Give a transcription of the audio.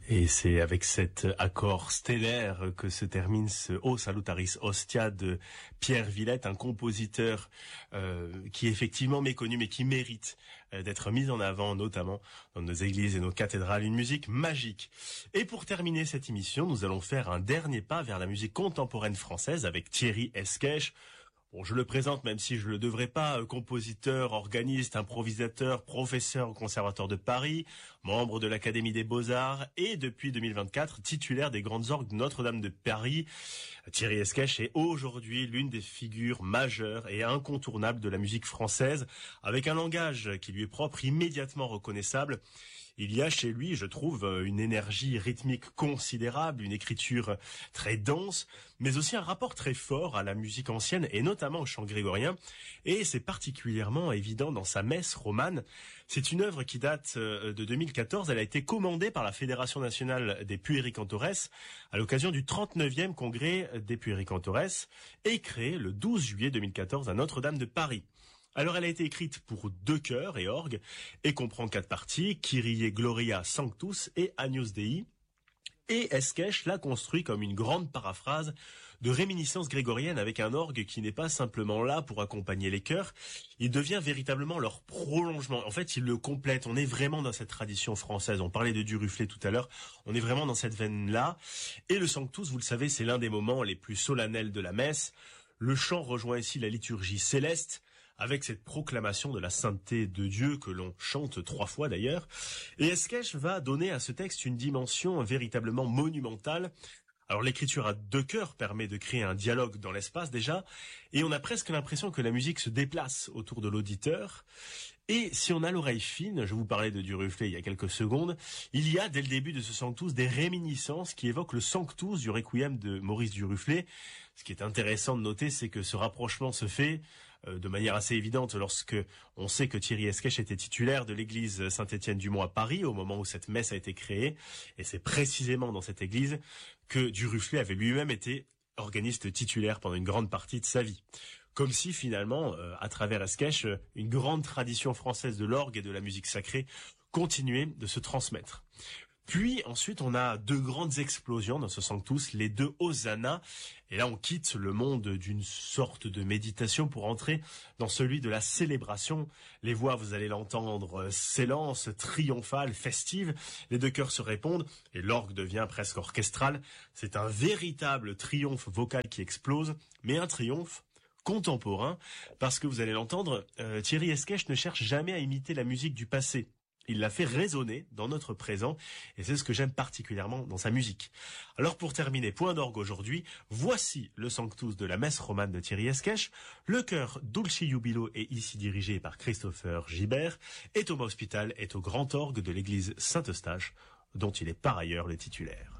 Et c'est avec cet accord stellaire que se termine ce O Salutaris Ostia de Pierre Villette, un compositeur qui est effectivement méconnu mais qui mérite d'être mis en avant, notamment dans nos églises et nos cathédrales, une musique magique. Et pour terminer cette émission, nous allons faire un dernier pas vers la musique contemporaine française avec Thierry Esquèche. Bon, je le présente même si je le devrais pas, compositeur, organiste, improvisateur, professeur au Conservatoire de Paris, membre de l'Académie des Beaux-Arts et depuis 2024 titulaire des grandes orgues de Notre-Dame de Paris. Thierry Esquèche est aujourd'hui l'une des figures majeures et incontournables de la musique française, avec un langage qui lui est propre, immédiatement reconnaissable. Il y a chez lui, je trouve, une énergie rythmique considérable, une écriture très dense, mais aussi un rapport très fort à la musique ancienne et notamment au chant grégorien. Et c'est particulièrement évident dans sa messe romane. C'est une œuvre qui date de 2014. Elle a été commandée par la Fédération nationale des puéricantores à l'occasion du 39e congrès des puéricantores et créée le 12 juillet 2014 à Notre-Dame de Paris. Alors elle a été écrite pour 2 chœurs et orgue et comprend 4 parties, Kyrie Gloria Sanctus et Agnus Dei. Et Esquèche l'a construit comme une grande paraphrase de réminiscence grégorienne avec un orgue qui n'est pas simplement là pour accompagner les chœurs, il devient véritablement leur prolongement. En fait, il le complète. On est vraiment dans cette tradition française. On parlait de Duruflé tout à l'heure. On est vraiment dans cette veine-là. Et le Sanctus, vous le savez, c'est l'un des moments les plus solennels de la messe. Le chant rejoint ici la liturgie céleste, avec cette proclamation de la sainteté de Dieu que l'on chante 3 fois d'ailleurs. Et Esquèche va donner à ce texte une dimension véritablement monumentale. Alors l'écriture à 2 chœurs permet de créer un dialogue dans l'espace déjà, et on a presque l'impression que la musique se déplace autour de l'auditeur. Et si on a l'oreille fine, je vous parlais de Duruflé il y a quelques secondes, il y a dès le début de ce Sanctus des réminiscences qui évoquent le Sanctus du Requiem de Maurice Duruflé. Ce qui est intéressant de noter, c'est que ce rapprochement se fait de manière assez évidente lorsque on sait que Thierry Esquèche était titulaire de l'église Saint-Étienne-du-Mont à Paris au moment où cette messe a été créée. Et c'est précisément dans cette église que Duruflé avait lui-même été organiste titulaire pendant une grande partie de sa vie. Comme si finalement, à travers Esquèche, une grande tradition française de l'orgue et de la musique sacrée continuait de se transmettre. Puis ensuite, on a 2 grandes explosions dans ce Sanctus, les 2 Hosanna. Et là, on quitte le monde d'une sorte de méditation pour entrer dans celui de la célébration. Les voix, vous allez l'entendre, s'élancent, triomphales, festives. Les 2 chœurs se répondent et l'orgue devient presque orchestral. C'est un véritable triomphe vocal qui explose, mais un triomphe contemporain, parce que vous allez l'entendre, Thierry Esquèche ne cherche jamais à imiter la musique du passé. Il l'a fait résonner dans notre présent, et c'est ce que j'aime particulièrement dans sa musique. Alors pour terminer, point d'orgue aujourd'hui, voici le Sanctus de la messe romane de Thierry Esquèche. Le chœur Dulci Jubilo est ici dirigé par Christopher Gibert, et Thomas Hospital est au grand orgue de l'église Saint-Eustache, dont il est par ailleurs le titulaire.